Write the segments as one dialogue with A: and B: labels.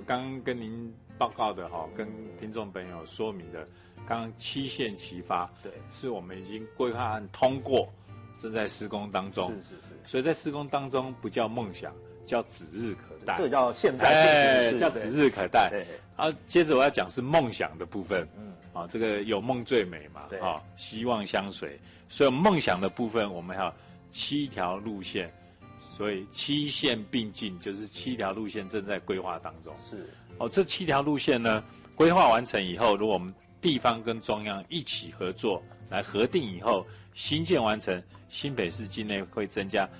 A: 刚刚跟您报告的跟听众朋友说明的，刚刚7线齐发，
B: 对，
A: 是我们已经规划案通过，正在施工当中。
B: 是。
A: 所以在施工当中不叫梦想，叫指日可待。
B: 这个叫现在进行式，
A: 叫指日可待。
B: 对。
A: 接着我要讲是梦想的部分。这个有梦最美嘛，
B: 对。
A: 希望相随。所以梦想的部分，我们还有7条路线。所以7线并进，就是7条路线正在规划当中。
B: 是。
A: 这7条路线呢，规划完成以后，如果我们地方跟中央一起合作来核定以后，新建完成，新北市境内会增加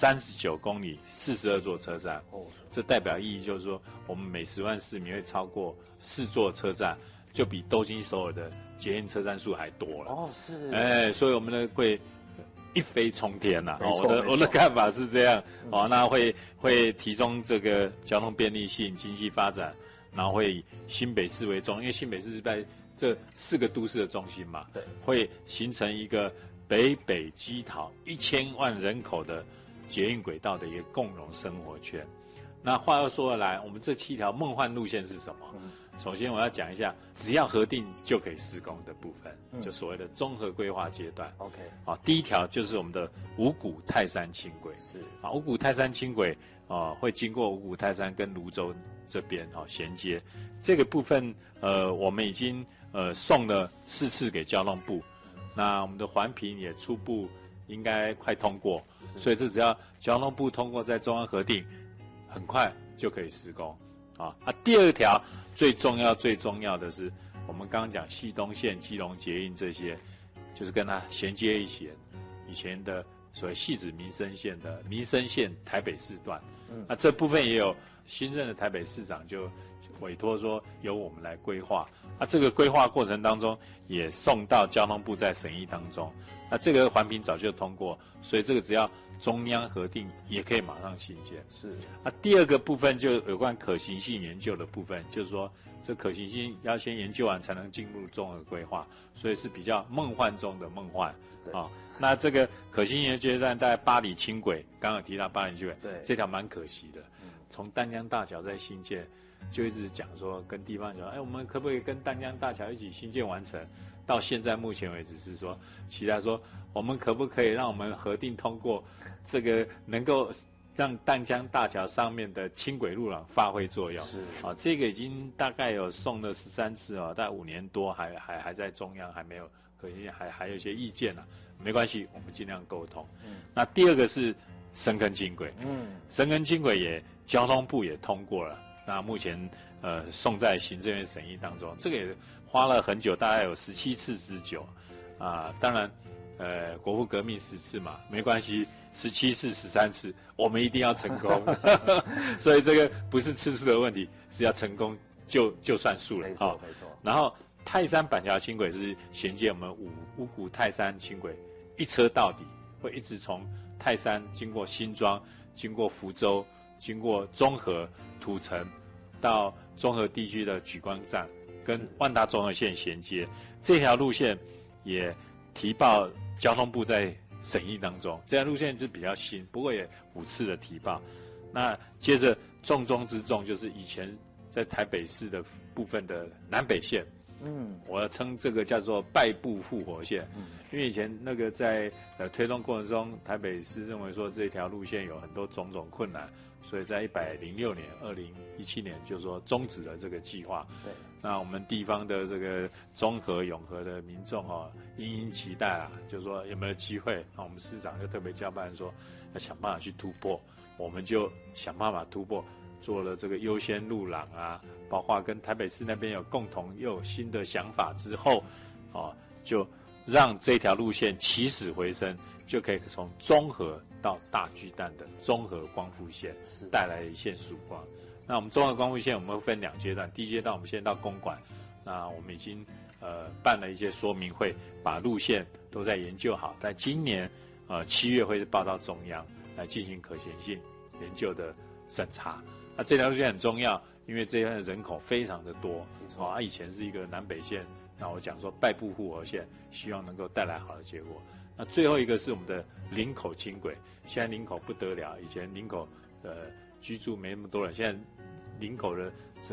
A: 39公里，42座车站。这代表意义就是说，我们每10万市民会超过4座车站，就比东京首尔的捷运车站数还多了。是。所以我们呢会一飞冲天呐！我的看法是这样。那会提供这个交通便利性、经济发展，然后会以新北市为重，因为新北市是在这4个都市的中心嘛，对，会形成一个北北基桃1000万人口的捷运轨道的一个共融生活圈。那话又说回来，我们这7条梦幻路线是什么？首先我要讲一下，只要核定就可以施工的部分，就所谓的综合规划阶段。OK， 第一条就是我们的五股泰山轻轨。是五股泰山轻轨会经过五股泰山跟泸州这边衔接。这个部分我们已经送了4次给交通部，那我们的环评也初步应该快通过，所以这只要交通部通过在中央核定，很快就可以施工。第二条最重要的是，我们刚刚讲汐东线、基隆捷运这些，就是跟它衔接一些以前的所谓汐止民生线的民生线台北市段。那这部分也有新任的台北市长就委托说由我们来规划。这个规划过程当中也送到交通部在审议当中。那这个环评早就通过，所以这个只要中央核定也可以马上新建。是。第二个部分就有关可行性研究的部分，就是说这可行性要先研究完才能进入综合规划，所以是比较梦幻中的梦幻。那这个可行性研究阶段大概巴黎轻轨，刚刚有提到巴黎轻轨，对，这条蛮可惜的。从淡江大桥在新建，就一直讲说跟地方讲，我们可不可以跟淡江大桥一起新建完成？到现在目前为止是说，期待说我们可不可以让我们核定通过，这个能够让淡江大桥上面的轻轨路廊发挥作用。是这个已经大概有送了13次大概5年多，还在中央还没有可行性，还有一些意见没关系，我们尽量沟通。那第二个是深坑轻轨，深坑轻轨也交通部也通过了，那目前送在行政院审议当中，这个也花了很久，大概有17次之久当然国父革命10次嘛，没关系，17次13次我们一定要成功所以这个不是次数的问题，是要成功就算数了。没错。然后泰山板桥轻轨是衔接我们五股泰山轻轨一车到底，会一直从泰山经过新庄，经过福州，经过中和、土城，到中和地区的莒光站跟万大综合线衔接。这条路线也提报交通部在审议当中，这条路线就比较新，不过也5次的提报。那接着重中之重就是以前在台北市的部分的南北线，我要称这个叫做败部复活线，因为以前那个在推动过程中，台北市认为说这条路线有很多种种困难，所以在106年2017年就说终止了这个计划。对，那我们地方的这个中和、永和的民众殷期待就是说有没有机会？那我们市长就特别交办说要想办法去突破，我们就想办法突破。做了这个优先路廊包括跟台北市那边有共同又有新的想法之后，就让这条路线起死回生，就可以从中和到大巨蛋的中和光复线带来一线曙光。那我们中和光复线我们会分2阶段，第一阶段我们先到公馆，那我们已经办了一些说明会，把路线都在研究好，在今年7月会报到中央来进行可行性研究的审查。那这条路线很重要，因为这边的人口非常的多，以前是一个南北线，那我讲说败部复活线，希望能够带来好的结果。那最后一个是我们的林口轻轨，现在林口不得了，以前林口居住没那么多人，现在林口的